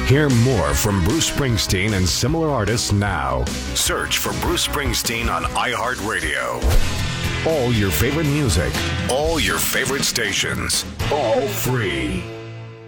Hear more from Bruce Springsteen and similar artists now. Search for Bruce Springsteen on iHeartRadio. All your favorite music, all your favorite stations, all free.